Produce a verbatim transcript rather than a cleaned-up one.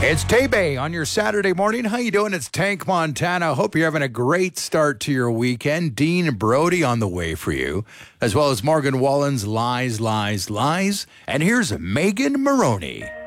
It's Tay-Bay on your Saturday morning. How you doing? It's Tank Montana. Hope you're having a great start to your weekend. Dean Brody on the way for you, as well as Morgan Wallen's Lies, Lies, Lies. And here's Megan Maroney.